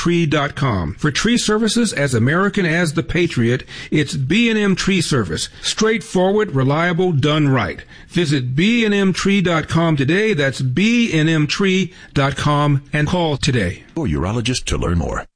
bnmtree.com. For tree services as American as the Patriot, it's B&M Tree Service. Straightforward, reliable, done right. Visit bnmtree.com today. That's bnmtree.com and call today. Or urologist to learn more.